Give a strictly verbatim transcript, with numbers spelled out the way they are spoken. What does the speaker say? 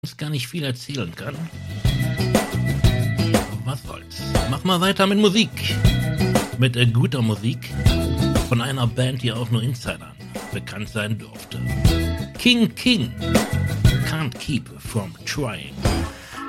uns gar nicht viel erzählen kann. Was soll's? Mach mal weiter mit Musik. Mit äh, guter Musik von einer Band, die auch nur Insidern bekannt sein durfte. King King. Can't keep from trying.